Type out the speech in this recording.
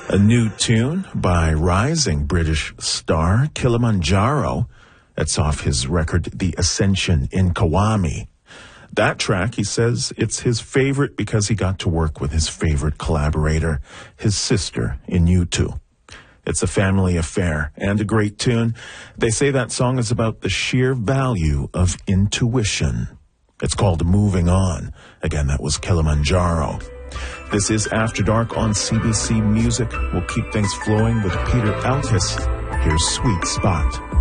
A new tune by rising British star Kilimanjaro. That's off his record, The Ascension in Kawami. That track, he says, it's his favorite because he got to work with his favorite collaborator, his sister in U2. It's a family affair and a great tune. They say that song is about the sheer value of intuition. It's called Moving On. Again, that was Kilimanjaro. This is After Dark on CBC Music. We'll keep things flowing with Peter Altis. Here's Sweet Spot.